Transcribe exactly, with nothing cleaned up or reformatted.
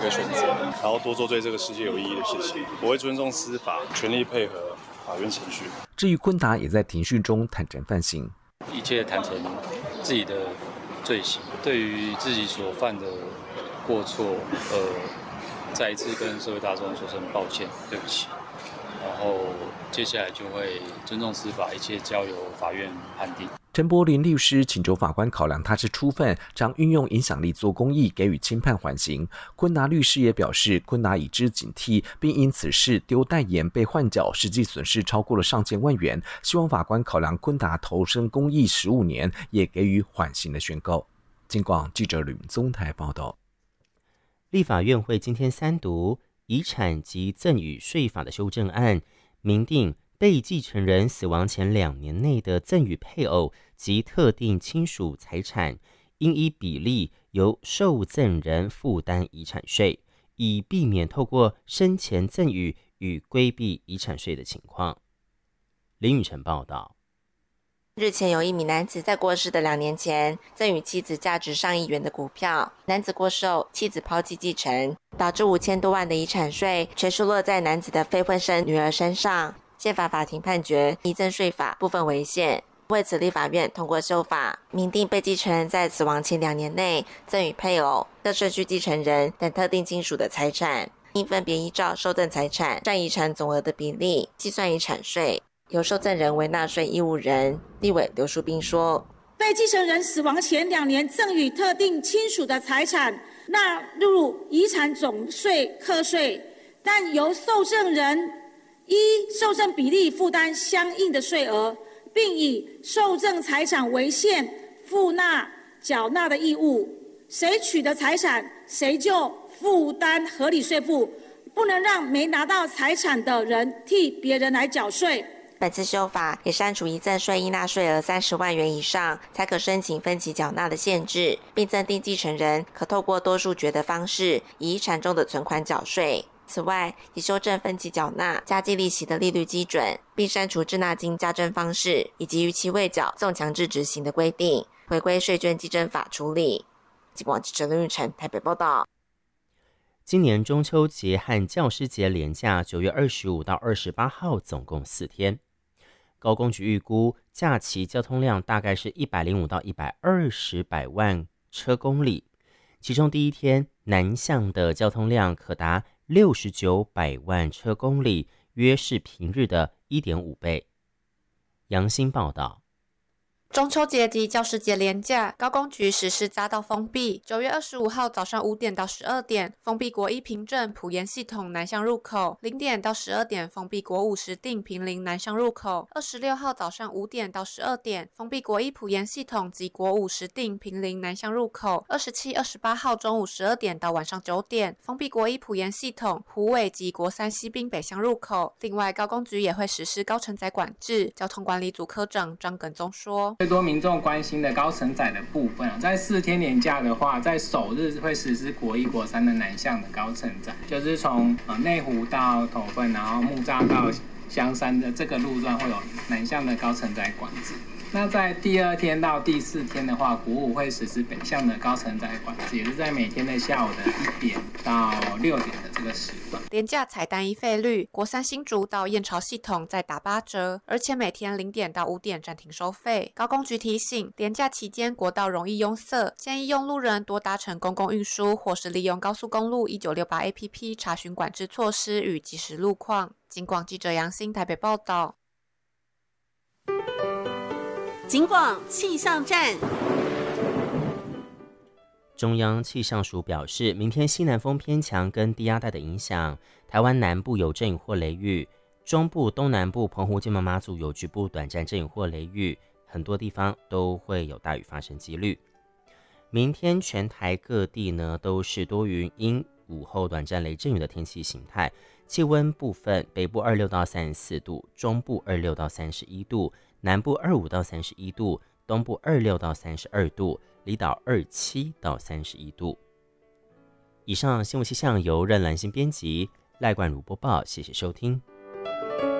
个选择，然后多做对这个世界有意义的事情。我会尊重司法，全力配合法院程序。 至于昆达也在庭讯中坦诚犯行， 一切坦诚自己的罪行，对于自己所犯的过错，呃，再一次跟社会大众说声抱歉，对不起。然后接下来就会尊重司法，一切交由法院判定。 陈柏霖律师请求法官考量他是初犯，将运用影响力做公益，给予轻判缓刑。昆达律师也表示，昆达已知警惕，并因此事丢代言被换角，实际损失超过了上千万元，希望法官考量昆达投身公益十五年，也给予缓刑的宣告。警广记者吕宗台报道。 立法院会今天三读遗产及赠与税法的修正案，明定被继承人死亡前两年内的赠与配偶及特定亲属财产，应依比例由受赠人负担遗产税，以避免透过生前赠与与规避遗产税的情况。林宇晨报道。 日前有一名男子在过世的两年前赠与妻子价值上亿元的股票，男子过世后，妻子抛弃继承，导致五千多万的遗产税全数落在男子的非婚生女儿身上。宪法法庭判决遗赠税法部分违宪，为此立法院通过修法，明定被继承人在死亡前两年内赠与配偶、各顺序继承人等特定亲属的财产，应分别依照受赠财产占遗产总额的比例计算遗产税，由受赠人为纳税义务人。立委刘淑彬说， 被继承人死亡前两年赠与特定亲属的财产纳入遗产总税课税，但由受赠人依受赠比例负担相应的税额，并以受赠财产为限负纳缴纳的义务，谁取得财产谁就负担合理税负，不能让没拿到财产的人替别人来缴税。 本次修法也删除遗赠税应纳税额三十万元以上才可申请分期缴纳的限制，并增订继承人可透过多数决的方式以遗产中的存款缴税。此外，也修正分期缴纳加计利息的利率基准，并删除滞纳金加征方式以及逾期未缴纵强制执行的规定，回归税捐稽征法处理。警广记者林玉成台北报道。 今年中秋节和教师节连假九月二十五到二十八号总共四天，高公局预估假期交通量大概是一百零五到一百二十百万车公里，其中第一天南向的交通量可达六十九百万车公里，约是平日的 一点五倍。杨新报道。 中秋节及教师节连假，高公局实施匝道封闭。九月二十五号早上五点到十二点，封闭国一平镇埔盐系统南向入口；零点到十二点，封闭国五石碇平林南向入口。二十六号早上五点到十二点，封闭国一埔盐系统及国五石碇平林南向入口。二十七、二十八号中午十二点到晚上九点，封闭国一埔盐系统埔尾及国三西滨北向入口。另外，高公局也会实施高承载管制。交通管理组科长张耿宗说， 最多民众关心的高承载的部分啊，在四天连假的话，在首日会实施国一、国三的南向的高承载，就是从呃内湖到头份，然后木栅到香山的这个路段会有南向的高承载管制。那在第二天到第四天的话，国五会实施北向的高承载管制，也是在每天的下午的一点到六点的这个时段。 廉价采单一费率，国三新竹到燕巢系统再打八折，而且每天零点到五点暂停收费。高公局提醒，廉价期间国道容易拥塞，建议用路人多搭乘公共运输，或是利用高速公路一九六八 A P P 查询管制措施与即时路况。警广记者杨欣台北报道。 警广气象站。 中央气象署表示，明天西南风偏强跟低压带的影响，台湾南部有阵雨或雷雨，中部、东南部、澎湖、金门、马祖有局部短暂阵雨或雷雨，很多地方都会有大雨发生几率。明天全台各地呢都是多云阴，午后短暂雷阵雨的天气形态。气温部分，北部二十六到三十四度，中部二十六到三十一度，南部二十五到三十一度，东部二十六到三十二度，离岛二十七到三十一度。以上新闻气象由任兰心编辑，赖冠如播报，谢谢收听。